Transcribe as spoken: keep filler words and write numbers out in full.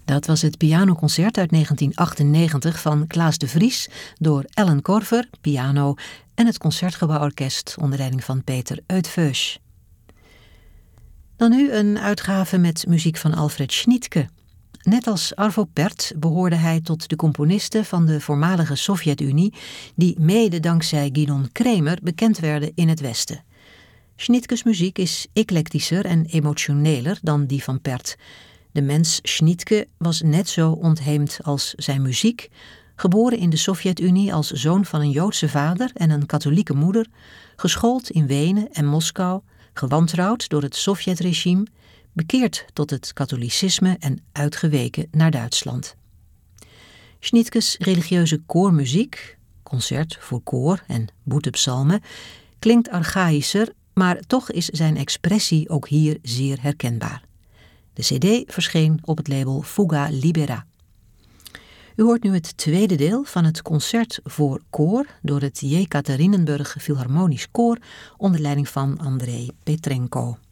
Dat was het pianoconcert uit negentien achtennegentig van Klaas de Vries door Ellen Korver, piano, en het Concertgebouworkest onder leiding van Peter Uitfeusch. Dan nu een uitgave met muziek van Alfred Schnittke. Net als Arvo Pärt behoorde hij tot de componisten van de voormalige Sovjet-Unie die mede dankzij Gidon Kremer bekend werden in het Westen. Schnittkes muziek is eclectischer en emotioneler dan die van Pärt. De mens Schnittke was net zo ontheemd als zijn muziek, geboren in de Sovjet-Unie als zoon van een Joodse vader en een katholieke moeder, geschoold in Wenen en Moskou, gewantrouwd door het Sovjetregime, bekeerd tot het katholicisme en uitgeweken naar Duitsland. Schnittkes religieuze koormuziek, concert voor koor en boetepsalmen, klinkt archaïscher, maar toch is zijn expressie ook hier zeer herkenbaar. De cd verscheen op het label Fuga Libera. U hoort nu het tweede deel van het concert voor koor door het Jekaterinenburg Philharmonisch Koor onder leiding van Andrei Petrenko.